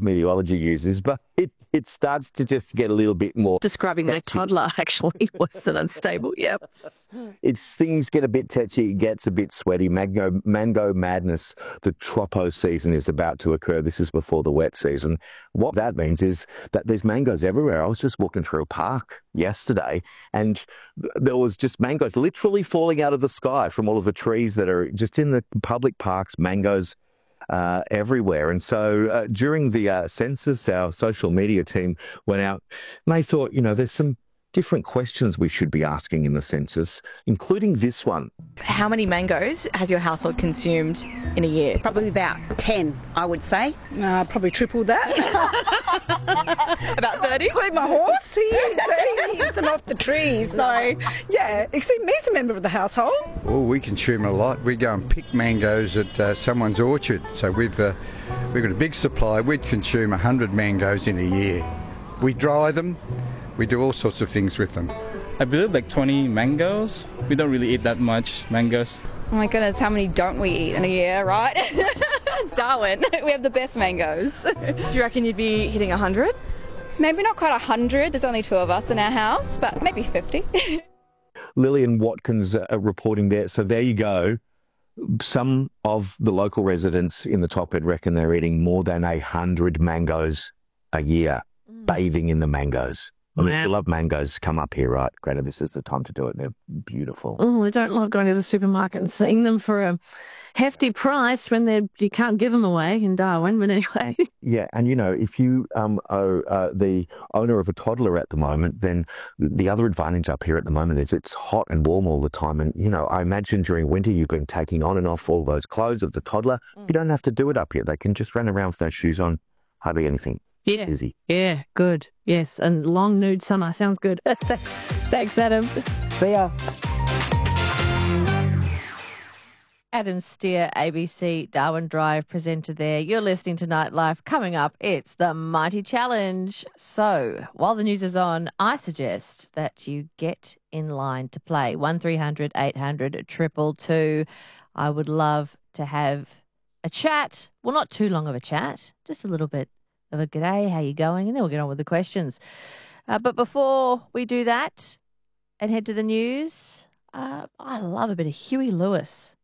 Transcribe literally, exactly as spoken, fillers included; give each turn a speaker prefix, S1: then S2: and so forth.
S1: meteorology uses, but it, it starts to just get a little bit more...
S2: Describing my toddler, actually, worse than unstable, yep.
S1: It's things get a bit tetchy, it gets a bit sweaty. Mango, mango madness, the tropo season is about to occur. This is before the wet season. What that means is that there's mangoes everywhere. I was just walking through a park yesterday and there was just mangoes literally falling out of the sky from all of the trees that are just in the public parks, mangoes uh, everywhere. And so uh, during the uh, census, our social media team went out and they thought, you know, there's some different questions we should be asking in the census, including this one.
S3: How many mangoes has your household consumed in a year?
S4: Probably about ten, I would say.
S5: Uh, probably triple that.
S3: About thirty?
S5: Include my horse. He eats, he eats them off the trees. So, yeah, except me's a member of the household.
S6: Well, we consume a lot. We go and pick mangoes at uh, someone's orchard. So we've, uh, we've got a big supply. We'd consume one hundred mangoes in a year. We dry them. We do all sorts of things with them.
S7: I believe like twenty mangoes. We don't really eat that much mangoes.
S8: Oh my goodness, how many don't we eat in a year, right? It's Darwin. We have the best mangoes.
S3: Do you reckon you'd be hitting a hundred?
S8: Maybe not quite a hundred. There's only two of us in our house, but maybe fifty.
S1: Lillian Watkins uh, reporting there. So there you go. Some of the local residents in the top end reckon they're eating more than a hundred mangoes a year, mm. bathing in the mangoes. I mean, if you love mangoes, come up here, right? Greta, this is the time to do it. They're beautiful.
S2: Oh, I don't love going to the supermarket and seeing them for a hefty price when they're, you can't give them away in Darwin, but anyway.
S1: Yeah, and you know, if you um, are uh, the owner of a toddler at the moment, then the other advantage up here at the moment is it's hot and warm all the time. And, you know, I imagine during winter you've been taking on and off all those clothes of the toddler. Mm. You don't have to do it up here. They can just run around with those shoes on, hardly anything.
S2: Yeah.
S1: Easy.
S2: Yeah, good. Yes, and long nude summer. Sounds good. Thanks. Thanks, Adam.
S1: See ya.
S2: Adam Steer, A B C Darwin Drive presenter there. You're listening to Nightlife. Coming up, it's the Mighty Challenge. So, while the news is on, I suggest that you get in line to play. one three hundred eight hundred two two two. I would love to have a chat. Well, not too long of a chat, just a little bit of a g'day, how you going? And then we'll get on with the questions. Uh, but before we do that and head to the news, uh, I love a bit of Huey Lewis.